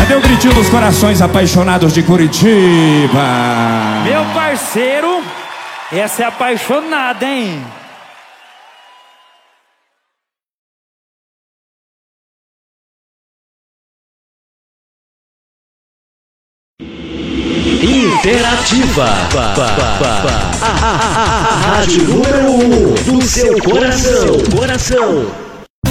Cadê o gritinho dos corações apaixonados de Curitiba? Meu parceiro, essa é apaixonada, hein? Interativa, a rádio número 1 do seu coração.